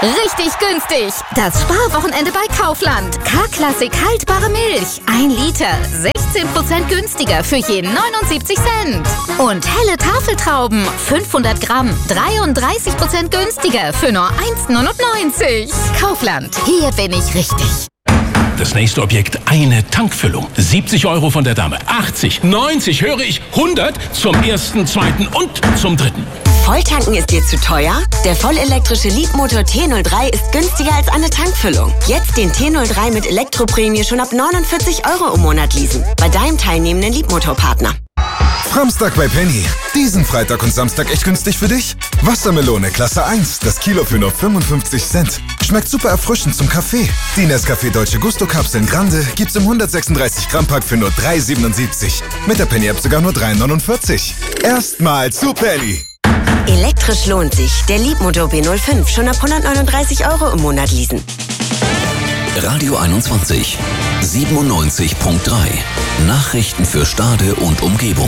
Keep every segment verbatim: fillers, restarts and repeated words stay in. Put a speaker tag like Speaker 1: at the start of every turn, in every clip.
Speaker 1: Richtig günstig. Das Sparwochenende bei Kaufland. K-Klassik haltbare Milch. Ein Liter. sechzehn Prozent günstiger für je neunundsiebzig Cent. Und helle Tafeltrauben. fünfhundert Gramm. dreiunddreißig Prozent günstiger für nur eins neunundneunzig. Kaufland. Hier bin ich richtig.
Speaker 2: Das nächste Objekt, eine Tankfüllung. siebzig Euro von der Dame. achtzig, neunzig, höre ich, hundert zum ersten, zweiten und zum dritten.
Speaker 3: Volltanken ist dir zu teuer? Der vollelektrische Leapmotor T null drei ist günstiger als eine Tankfüllung. Jetzt den T null drei mit Elektroprämie schon ab neunundvierzig Euro im Monat leasen. Bei deinem teilnehmenden Leapmotor-Partner.
Speaker 4: Samstag bei Penny. Diesen Freitag und Samstag echt günstig für dich? Wassermelone Klasse eins, das Kilo für nur fünfundfünfzig Cent. Schmeckt super erfrischend zum Kaffee. Die Nescafé Dolce Gusto Kapseln Grande gibt's im hundertsechsunddreißig Gramm Pack für nur drei siebenundsiebzig. Mit der Penny App sogar nur drei neunundvierzig. Erstmal zu Penny.
Speaker 3: Elektrisch lohnt sich. Der Leapmotor B null fünf schon ab hundertneununddreißig Euro im Monat leasen.
Speaker 5: Radio einundzwanzig, siebenundneunzig Komma drei. Nachrichten für Stade und Umgebung.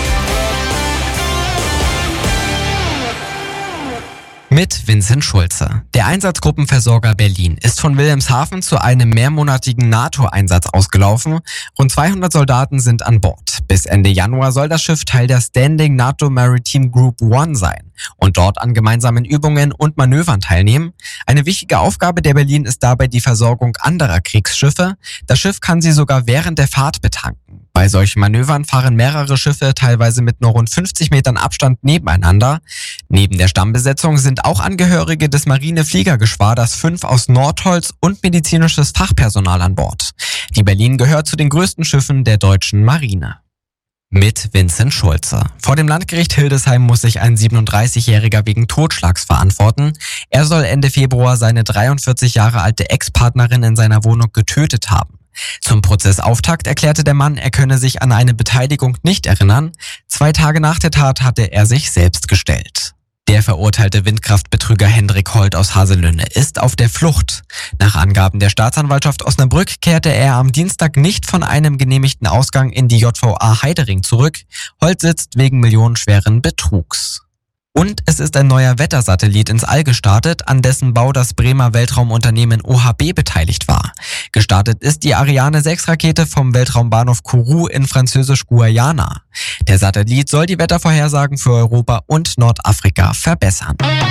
Speaker 6: Mit Vincent Schulze. Der Einsatzgruppenversorger Berlin ist von Wilhelmshaven zu einem mehrmonatigen NATO-Einsatz ausgelaufen. Rund zweihundert Soldaten sind an Bord. Bis Ende Januar soll das Schiff Teil der Standing NATO Maritime Group One sein und dort an gemeinsamen Übungen und Manövern teilnehmen. Eine wichtige Aufgabe der Berlin ist dabei die Versorgung anderer Kriegsschiffe. Das Schiff kann sie sogar während der Fahrt betanken. Bei solchen Manövern fahren mehrere Schiffe teilweise mit nur rund fünfzig Metern Abstand nebeneinander. Neben der Stammbesetzung sind auch Angehörige des Marinefliegergeschwaders fünf aus Nordholz und medizinisches Fachpersonal an Bord. Die Berlin gehört zu den größten Schiffen der deutschen Marine. Mit Vincent Schulze. Vor dem Landgericht Hildesheim muss sich ein siebenunddreißigjähriger wegen Totschlags verantworten. Er soll Ende Februar seine dreiundvierzig Jahre alte Ex-Partnerin in seiner Wohnung getötet haben. Zum Prozessauftakt erklärte der Mann, er könne sich an eine Beteiligung nicht erinnern. Zwei Tage nach der Tat hatte er sich selbst gestellt. Der verurteilte Windkraftbetrüger Hendrik Holt aus Haselünne ist auf der Flucht. Nach Angaben der Staatsanwaltschaft Osnabrück kehrte er am Dienstag nicht von einem genehmigten Ausgang in die J V A Heidering zurück. Holt sitzt wegen millionenschweren Betrugs. Und es ist ein neuer Wettersatellit ins All gestartet, an dessen Bau das Bremer Weltraumunternehmen O H B beteiligt war. Gestartet ist die Ariane sechs Rakete vom Weltraumbahnhof Kourou in französisch-Guayana. Der Satellit soll die Wettervorhersagen für Europa und Nordafrika verbessern.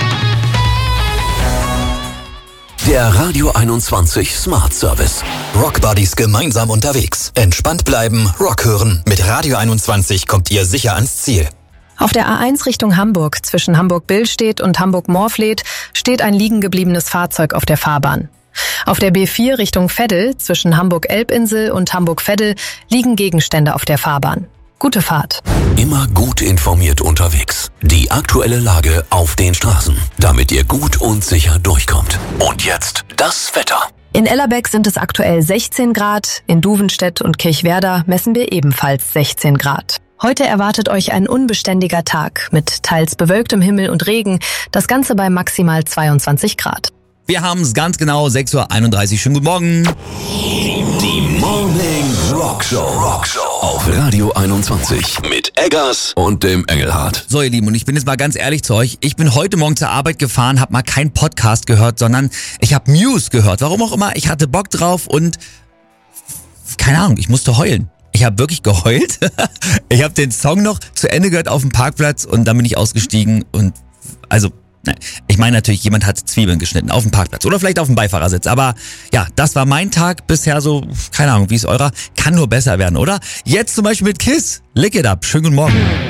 Speaker 5: Der Radio einundzwanzig Smart Service.
Speaker 7: Rockbuddies gemeinsam unterwegs. Entspannt bleiben, Rock hören. Mit Radio einundzwanzig kommt ihr sicher ans Ziel.
Speaker 8: Auf der A eins Richtung Hamburg zwischen Hamburg-Billstedt und Hamburg-Morfleet steht ein liegen gebliebenes Fahrzeug auf der Fahrbahn. Auf der B vier Richtung Veddel zwischen Hamburg-Elbinsel und Hamburg-Veddel liegen Gegenstände auf der Fahrbahn. Gute Fahrt.
Speaker 5: Immer gut informiert unterwegs. Die aktuelle Lage auf den Straßen, damit ihr gut und sicher durchkommt. Und jetzt das Wetter.
Speaker 8: In Ellerbeck sind es aktuell sechzehn Grad, in Duvenstedt und Kirchwerder messen wir ebenfalls sechzehn Grad. Heute erwartet euch ein unbeständiger Tag mit teils bewölktem Himmel und Regen, das Ganze bei maximal zweiundzwanzig Grad.
Speaker 9: Wir haben es ganz genau, sechs Uhr einunddreißig. Schönen guten Morgen.
Speaker 5: Die Morning Rock Show. Rock Show auf Radio einundzwanzig mit Eggers und dem Engelhardt.
Speaker 9: So ihr Lieben, und ich bin jetzt mal ganz ehrlich zu euch. Ich bin heute Morgen zur Arbeit gefahren, habe mal keinen Podcast gehört, sondern ich habe Muse gehört. Warum auch immer, ich hatte Bock drauf und keine Ahnung, ich musste heulen. Ich habe wirklich geheult. Ich habe den Song noch zu Ende gehört auf dem Parkplatz und dann bin ich ausgestiegen und also, ich meine natürlich, jemand hat Zwiebeln geschnitten auf dem Parkplatz oder vielleicht auf dem Beifahrersitz. Aber ja, das war mein Tag bisher so, keine Ahnung, wie ist eurer? Kann nur besser werden, oder? Jetzt zum Beispiel mit Kiss. Lick it up. Schönen guten Morgen.